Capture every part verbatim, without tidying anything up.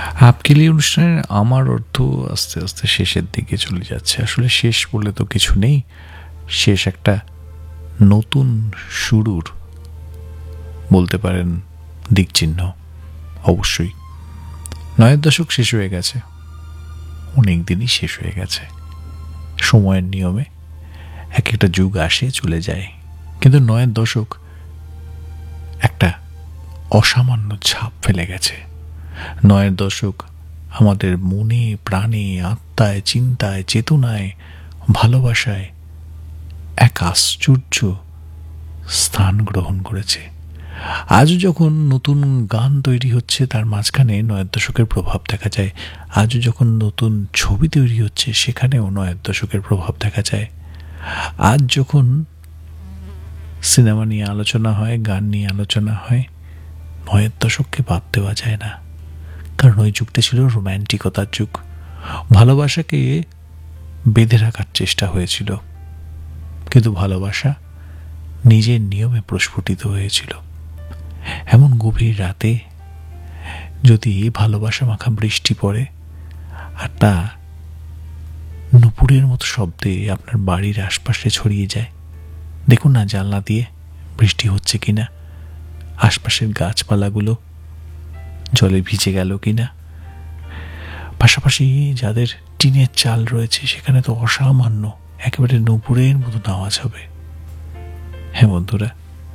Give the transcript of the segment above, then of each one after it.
আপকিলি অনুষ্ঠানের আমার অর্থ আস্তে আস্তে শেষের দিকে চলে যাচ্ছে। আসলে শেষ বলে তো কিছু নেই, শেষ একটা নতুন শুরুর বলতে পারেন দিকচিহ্ন। অবশ্যই নয়ের দশক শেষ হয়ে গেছে, অনেক দিনই শেষ হয়ে গেছে। সময়ের নিয়মে এক একটা যুগ আসে চলে যায়, কিন্তু নয়ের দশক একটা অসামান্য ছাপ ফেলে গেছে। নয়ের দশক আমাদের মনে প্রাণে আত্মায় চিন্তায় চেতনায় ভালোবাসায় এক আশ্চর্য স্থান গ্রহণ করেছে। আজও যখন নতুন গান তৈরি হচ্ছে তার মাঝখানে নয়ের দশকের প্রভাব দেখা যায়। আজও যখন নতুন ছবি তৈরি হচ্ছে সেখানেও নয়ের দশকের প্রভাব দেখা যায়। আজ যখন সিনেমা নিয়ে আলোচনা হয়, গান নিয়ে আলোচনা হয়, নয়ের দশককে বাদ দেওয়া যায় না। কারণ ওই যুগটা ছিল রোম্যান্টিকতার যুগ। ভালোবাসাকে বেঁধে রাখার চেষ্টা হয়েছিল, কিন্তু ভালোবাসা নিজের নিয়মে প্রস্ফুটিত হয়েছিল। এমন গভীর রাতে যদি ভালোবাসা মাখা বৃষ্টি পড়ে আর তা নুপুরের মতো শব্দে আপনার বাড়ির আশপাশে ছড়িয়ে যায়, দেখুন না জানলা দিয়ে বৃষ্টি হচ্ছে কিনা, আশপাশের গাছপালাগুলো জলে ভিজে গেল কিনা। পাশাপাশি যাদের টিনের চাল রয়েছে সেখানে তো অসামান্য একেবারে নুপুরের মতো আওয়াজ হবে। হ্যাঁ বন্ধুরা,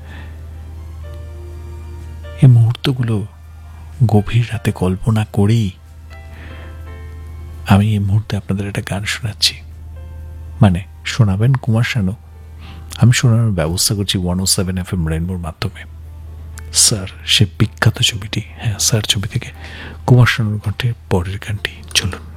এই মুহূর্তগুলো গভীর রাতে কল্পনা করেই আমি এই মুহূর্তে আপনাদের একটা গান শোনাচ্ছি। মানে শোনাবেন কুমার শানু, আমি শোনানোর ব্যবস্থা করছি ওয়ান ও সেভেন এফ এম রেনবোর মাধ্যমে। স্যার, সে বিখ্যাত ছবিটি, হ্যাঁ স্যার ছবি থেকে কুমার শানুর কণ্ঠে পরের গানটি চলুন।